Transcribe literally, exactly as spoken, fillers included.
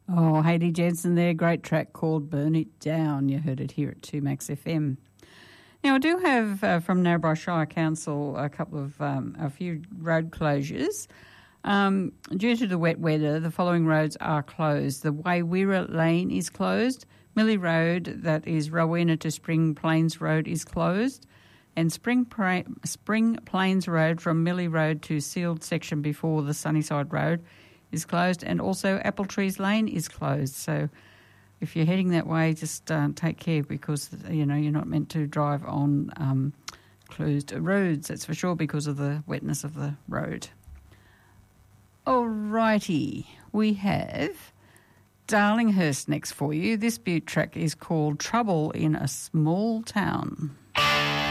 Oh, Hayley Jensen there, great track called Burn It Down. You heard it here at two Max F M. Now, I do have uh, from Narrabri Shire Council a couple of, um, a few road closures. Um, due to the wet weather, the following roads are closed. The Waywira Lane is closed. Millie Road, that is Rowena to Spring Plains Road, is closed. And Spring, pra- Spring Plains Road from Millie Road to sealed section before the Sunnyside Road is closed. And also Apple Trees Lane is closed. So if you're heading that way, just uh, take care because, you know, you're not meant to drive on um, closed roads, that's for sure, because of the wetness of the road. Alrighty, we have Darlinghurst next for you. This Butte track is called Trouble in a Small Town.